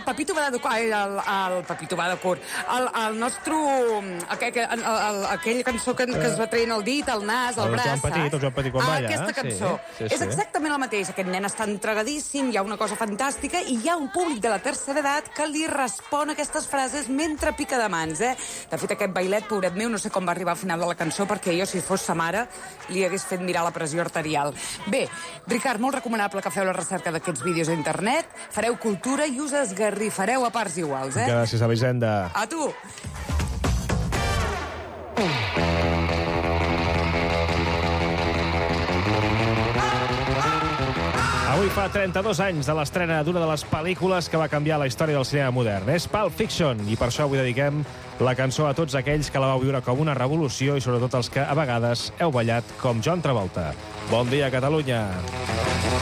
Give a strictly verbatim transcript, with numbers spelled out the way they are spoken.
el Pepito va de curt, el, el Pepito va de curt, el, el nostre, aquell, el, el, aquella cançó que, que es va traient el dit, el nas, el, El braç, Joan Petit, el Joan Petit quan balla. Aquesta cançó. Sí, sí, És exactament el mateix. Aquest nen està entregadíssim, hi ha una cosa fantàstica i hi ha un públic de la tercera edat que li respon aquestes frases mentre pica de mans, eh? De fet, aquest bailet, pobret meu, no sé com va arribar al final de la cançó, perquè jo, si fos sa mare, li hagués fet mirar la pressió arterial. Bé, Ricard, molt recomanable que feu la recerca d'aquests vídeos a internet, fareu cultura i us esgarrifareu a parts iguals, eh? Gràcies, Elisenda. A tu! Avui fa trenta-dos anys de l'estrena d'una de les pel·lícules que va canviar la història del cinema modern. És Pulp Fiction, i per això avui dediquem la cançó a tots aquells que la vau viure com una revolució i sobretot els que, a vegades, heu ballat com John Travolta. Bon dia, Catalunya!